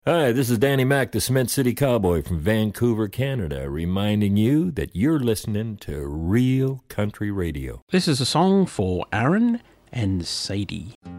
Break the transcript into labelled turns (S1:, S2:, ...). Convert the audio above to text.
S1: Hi, this is Danny Mac, the Cement City Cowboy from Vancouver, Canada, reminding you that you're listening to Real Country Radio.
S2: This is a song for Aaron and Sadie.